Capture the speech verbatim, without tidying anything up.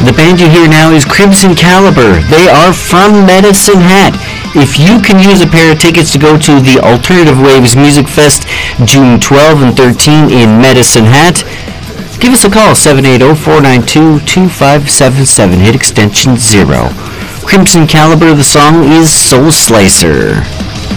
The band you hear now is Crimson Caliber. They are from Medicine Hat. If you can use a pair of tickets to go to the Alternative Waves Music Fest June twelfth and thirteenth in Medicine Hat, give us a call, seven eight zero, four nine two, two five seven seven, hit extension zero. Crimson Caliber, the song is Soul Slicer.